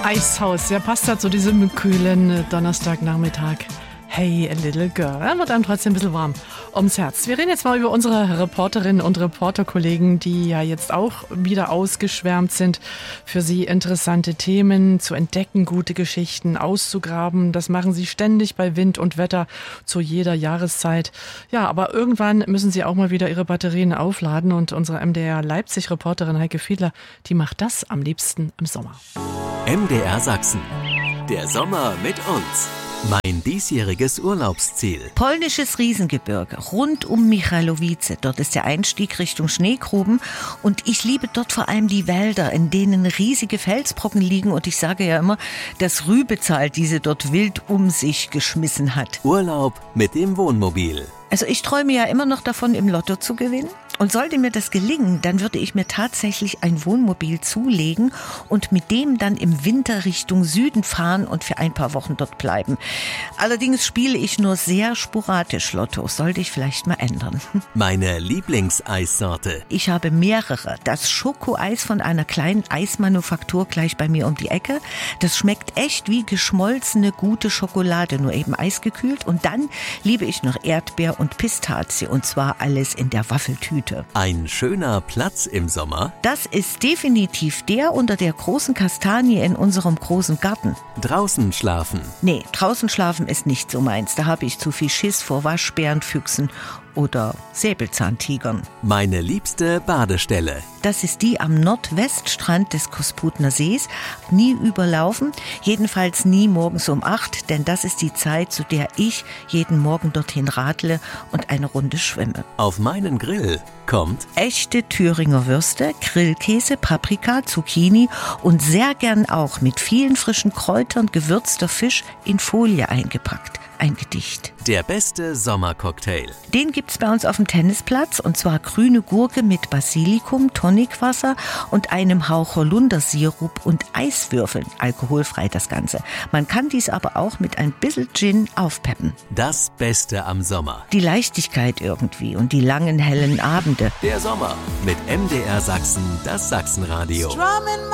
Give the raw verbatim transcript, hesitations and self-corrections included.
Eishaus, ja, passt da zu diesem kühlen Donnerstagnachmittag. Hey, a little girl. Ja, wird einem trotzdem ein bisschen warm ums Herz. Wir reden jetzt mal über unsere Reporterinnen und Reporterkollegen, die ja jetzt auch wieder ausgeschwärmt sind, für sie interessante Themen zu entdecken, gute Geschichten auszugraben. Das machen sie ständig bei Wind und Wetter zu jeder Jahreszeit. Ja, aber irgendwann müssen sie auch mal wieder ihre Batterien aufladen und unsere M D R Leipzig-Reporterin Heike Fiedler, die macht das am liebsten im Sommer. M D R Sachsen. Der Sommer mit uns. Mein diesjähriges Urlaubsziel. Polnisches Riesengebirge, rund um Michalowice. Dort ist der Einstieg Richtung Schneegruben. Und ich liebe dort vor allem die Wälder, in denen riesige Felsbrocken liegen. Und ich sage ja immer, dass Rübezahl diese dort wild um sich geschmissen hat. Urlaub mit dem Wohnmobil. Also ich träume ja immer noch davon, im Lotto zu gewinnen. Und sollte mir das gelingen, dann würde ich mir tatsächlich ein Wohnmobil zulegen und mit dem dann im Winter Richtung Süden fahren und für ein paar Wochen dort bleiben. Allerdings spiele ich nur sehr sporadisch Lotto. Sollte ich vielleicht mal ändern. Meine Lieblingseissorte. Ich habe mehrere. Das Schokoeis von einer kleinen Eismanufaktur gleich bei mir um die Ecke. Das schmeckt echt wie geschmolzene, gute Schokolade, nur eben eisgekühlt. Und dann liebe ich noch Erdbeer und Pistazie, und zwar alles in der Waffeltüte. Ein schöner Platz im Sommer? Das ist definitiv der unter der großen Kastanie in unserem großen Garten. Draußen schlafen? Nee, draußen schlafen ist nicht so meins. Da habe ich zu viel Schiss vor Waschbären, Füchsen oder Säbelzahntigern. Meine liebste Badestelle? Das ist die am Nordweststrand des Kosputner Sees. Nie überlaufen, jedenfalls nie morgens um acht, denn das ist die Zeit, zu der ich jeden Morgen dorthin radle und eine Runde schwimme. Auf meinen Grill kommt echte Thüringer Würste, Grillkäse, Paprika, Zucchini und sehr gern auch mit vielen frischen Kräutern gewürzter Fisch in Folie eingepackt. Ein Gedicht. Der beste Sommercocktail. Den gibt's bei uns auf dem Tennisplatz, und zwar grüne Gurke mit Basilikum, Tonicwasser und einem Hauch Holundersirup und Eiswürfeln. Alkoholfrei das Ganze. Man kann dies aber auch mit ein bisschen Gin aufpeppen. Das Beste am Sommer. Die Leichtigkeit irgendwie und die langen hellen Abende. Der Sommer mit M D R Sachsen, das Sachsenradio.